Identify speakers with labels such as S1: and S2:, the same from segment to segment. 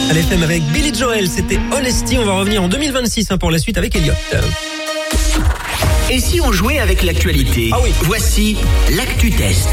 S1: À l'FM avec Billy Joel, c'était Honesty. On va revenir en 2026 pour la suite avec Elliot.
S2: Et si on jouait avec l'actualité ?
S1: Ah oui.
S2: Voici l'Actu Test.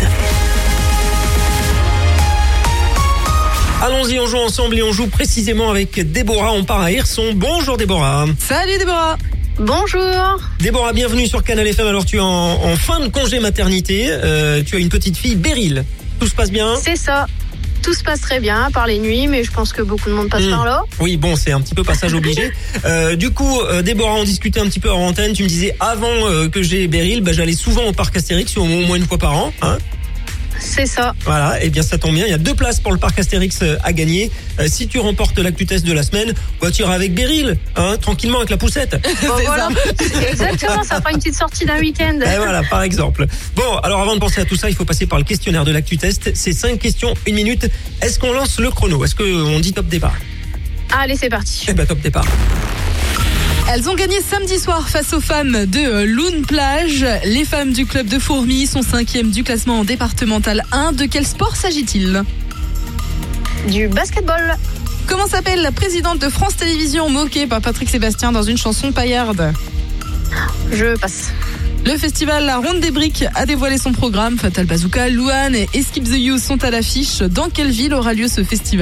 S1: Allons-y, on joue ensemble et on joue précisément avec Déborah. On part à Hirson. Bonjour Déborah.
S3: Salut Déborah.
S4: Bonjour.
S1: Déborah, bienvenue sur Canal FM. Alors tu es en fin de congé maternité. Tu as une petite fille, Beryl. Tout se passe bien ?
S4: C'est ça. Tout se passe très bien, à part les nuits, mais je pense que beaucoup de monde passe par là.
S1: Oui, bon, c'est un petit peu passage obligé. Du coup, Déborah, on discutait un petit peu hors antenne. Tu me disais, avant que j'ai Beryl, j'allais souvent au parc Astérix, au moins une fois par an. Hein.
S4: C'est ça.
S1: Voilà, et bien ça tombe bien, il y a 2 places pour le parc Astérix à gagner. Si tu remportes l'actu test de la semaine, tu iras avec Beryl, tranquillement avec la poussette.
S4: Bon, voilà. Exactement, ça fera une petite sortie d'un week-end.
S1: Et voilà, par exemple. Bon, alors avant de penser à tout ça, il faut passer par le questionnaire de l'actu test. C'est 5 questions, 1 minute. Est-ce qu'on lance le chrono ? Est-ce qu'on dit top départ ?
S4: Allez, c'est parti.
S1: Eh ben top départ.
S3: Elles ont gagné samedi soir face aux femmes de Loon Plage. Les femmes du club de Fourmies sont 5e du classement départemental 1. De quel sport s'agit-il ?
S4: Du basketball.
S3: Comment s'appelle la présidente de France Télévisions moquée par Patrick Sébastien dans une chanson paillarde ?
S4: Je passe.
S3: Le festival La Ronde des Briques a dévoilé son programme. Fatal Bazooka, Louane et Skip the Youth sont à l'affiche. Dans quelle ville aura lieu ce festival ?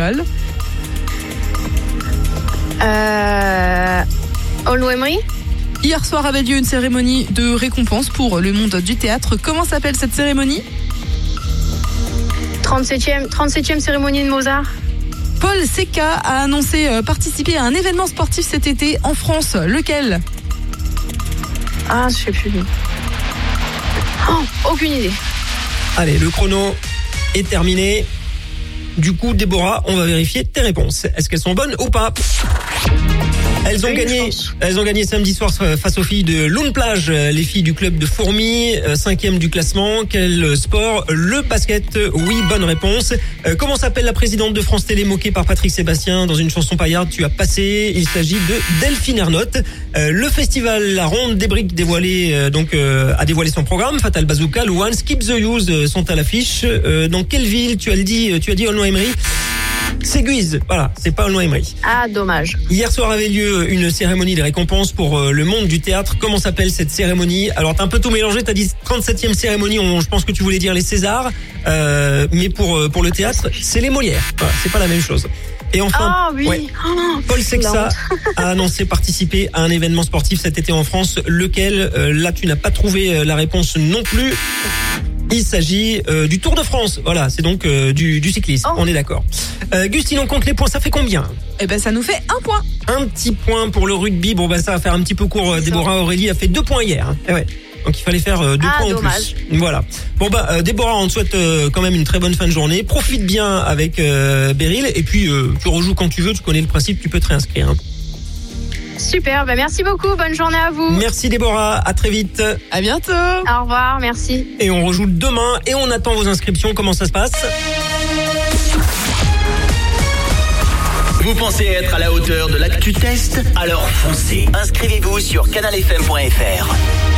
S4: Aulnoy-Emery.
S3: Hier soir avait lieu une cérémonie de récompense pour le monde du théâtre. Comment s'appelle cette cérémonie ?
S4: 37e cérémonie de Mozart.
S3: Paul Secca a annoncé participer à un événement sportif cet été en France. Lequel ?
S4: Ah, je sais plus. Aucune idée.
S1: Allez, le chrono est terminé. Du coup, Déborah, on va vérifier tes réponses. Est-ce qu'elles sont bonnes ou pas ? Elles ont gagné samedi soir face aux filles de Loon Plage, les filles du club de Fourmies, 5e du classement. Quel sport ? Le basket. Oui, bonne réponse. Comment s'appelle la présidente de France Télé moquée par Patrick Sébastien dans une chanson paillarde ? Tu as passé. Il s'agit de Delphine Ernotte. Le festival La Ronde des Briques a dévoilé son programme. Fatal Bazooka, Louane, Skip the Youth sont à l'affiche. Dans quelle ville ? Tu as dit Aulnoy-Emery. C'est Guise, voilà, c'est pas Aulnoy-Emery.
S4: Ah, dommage.
S1: Hier soir avait lieu une cérémonie de récompense pour le monde du théâtre. Comment s'appelle cette cérémonie ? Alors t'as un peu tout mélangé, t'as dit 37e cérémonie, je pense que tu voulais dire les Césars, mais pour le théâtre, c'est les Molières. Voilà, c'est pas la même chose. Et enfin, Paul Secca a annoncé participer à un événement sportif cet été en France. Lequel ? Là, tu n'as pas trouvé la réponse non plus. Il s'agit du Tour de France. Voilà, c'est donc du cyclisme. On est d'accord. Gustine, on compte les points. Ça fait combien ?
S3: Eh ben, ça nous fait 1 point.
S1: Un petit point pour le rugby. Bon, ça va faire un petit peu court. Déborah Aurélie a fait 2 points hier. Hein. Ouais. Donc il fallait faire 2 points
S4: dommage.
S1: en plus. Voilà. Bon Déborah, on te souhaite quand même une très bonne fin de journée. Profite bien avec Beryl et puis tu rejoues quand tu veux. Tu connais le principe. Tu peux te réinscrire. Hein.
S4: Super, merci beaucoup, bonne journée à vous.
S1: Merci Déborah, à très vite.
S3: À bientôt.
S4: Au revoir, merci.
S1: Et on rejoue demain et on attend vos inscriptions. Comment ça se passe ?
S2: Vous pensez être à la hauteur de l'actu test ? Alors foncez. Inscrivez-vous sur canalfm.fr.